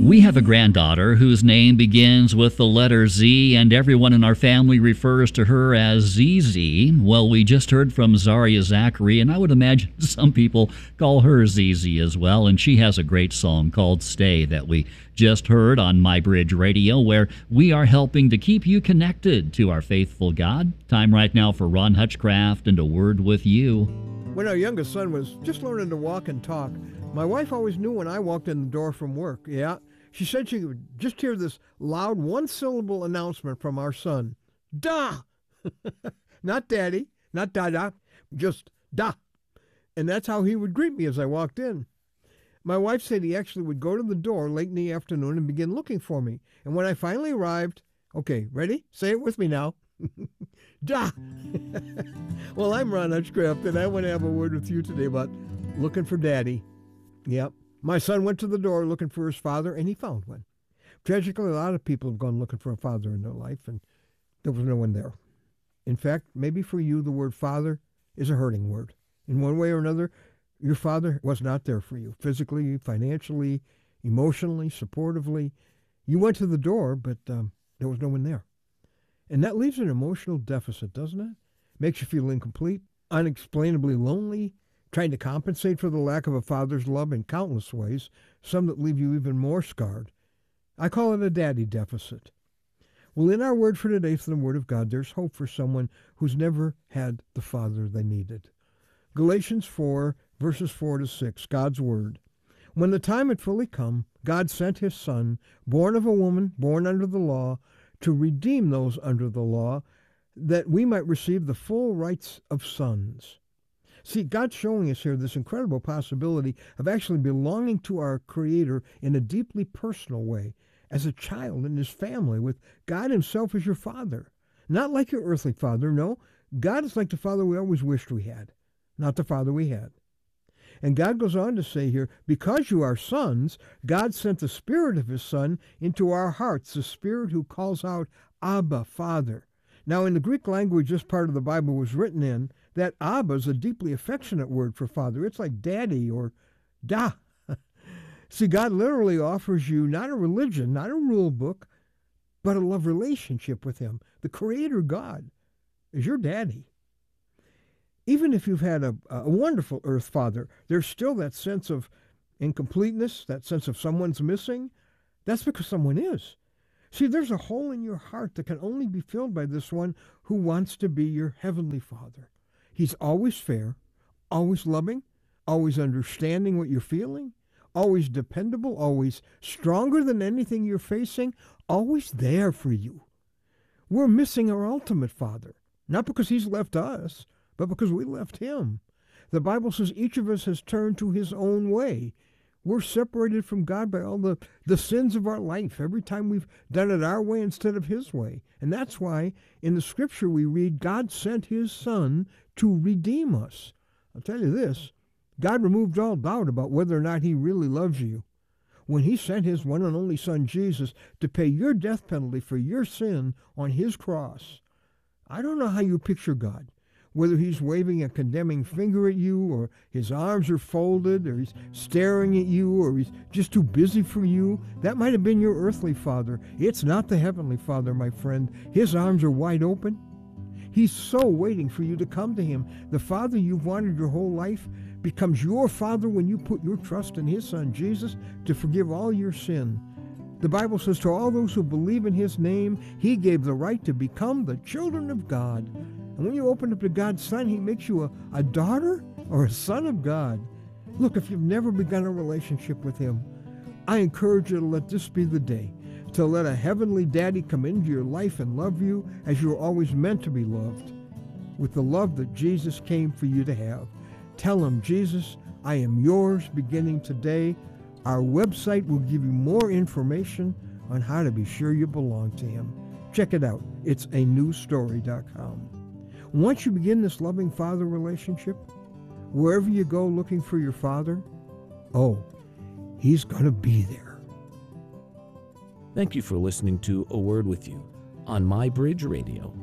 We have a granddaughter whose name begins with the letter Z, and everyone in our family refers to her as ZZ. Well, we just heard from Zaria Zachary, and I would imagine some people call her ZZ as well, and she has a great song called Stay that we just heard on My Bridge Radio, where we are helping to keep you connected to our faithful God. Time right now for Ron Hutchcraft and A Word With You. When our youngest son was just learning to walk and talk, my wife always knew when I walked in the door from work. Yeah, she said she could just hear this loud one-syllable announcement from our son. Da! Not daddy, not da-da, just da. And that's how he would greet me as I walked in. My wife said he actually would go to the door late in the afternoon and begin looking for me. And when I finally arrived, okay, ready? Say it with me now. Da! Well, I'm Ron Hutchcraft, and I want to have a word with you today about looking for daddy. Yep. My son went to the door looking for his father, and he found one. Tragically, a lot of people have gone looking for a father in their life, and there was no one there. In fact, maybe for you, the word father is a hurting word. In one way or another, your father was not there for you, physically, financially, emotionally, supportively. You went to the door, but there was no one there. And that leaves an emotional deficit, doesn't it? Makes you feel incomplete, unexplainably lonely, trying to compensate for the lack of a father's love in countless ways, some that leave you even more scarred. I call it a daddy deficit. Well, in our word for today from the Word of God, there's hope for someone who's never had the father they needed. Galatians 4, verses 4 to 6, God's Word. When the time had fully come, God sent his Son, born of a woman, born under the law, to redeem those under the law, that we might receive the full rights of sons. See, God's showing us here this incredible possibility of actually belonging to our Creator in a deeply personal way, as a child in his family, with God himself as your father. Not like your earthly father, no. God is like the father we always wished we had, not the father we had. And God goes on to say here, because you are sons, God sent the Spirit of his Son into our hearts, the Spirit who calls out, Abba, Father. Now, in the Greek language this part of the Bible was written in, that Abba is a deeply affectionate word for father. It's like daddy or da. See, God literally offers you not a religion, not a rule book, but a love relationship with him. The Creator God is your daddy. Even if you've had a wonderful earth father, there's still that sense of incompleteness, that sense of someone's missing. That's because someone is. See, there's a hole in your heart that can only be filled by this one who wants to be your heavenly Father. He's always fair, always loving, always understanding what you're feeling, always dependable, always stronger than anything you're facing, always there for you. We're missing our ultimate Father, not because he's left us, but because we left him. The Bible says each of us has turned to his own way. We're separated from God by all the sins of our life, every time we've done it our way instead of his way. And that's why in the Scripture we read, God sent his Son to redeem us. I'll tell you this, God removed all doubt about whether or not he really loves you when he sent his one and only Son, Jesus, to pay your death penalty for your sin on his cross. I don't know how you picture God, whether he's waving a condemning finger at you, or his arms are folded, or he's staring at you, or he's just too busy for you. That might have been your earthly father. It's not the heavenly Father, my friend. His arms are wide open. He's so waiting for you to come to him. The Father you've wanted your whole life becomes your Father when you put your trust in his Son, Jesus, to forgive all your sin. The Bible says to all those who believe in his name, he gave the right to become the children of God. And when you open up to God's Son, he makes you a daughter or a son of God. Look, if you've never begun a relationship with him, I encourage you to let this be the day, to let a heavenly daddy come into your life and love you as you were always meant to be loved, with the love that Jesus came for you to have. Tell him, Jesus, I am yours beginning today. Our website will give you more information on how to be sure you belong to him. Check it out. It's anewstory.com. Once you begin this loving father relationship, wherever you go looking for your father, oh, he's going to be there. Thank you for listening to A Word With You on My Bridge Radio.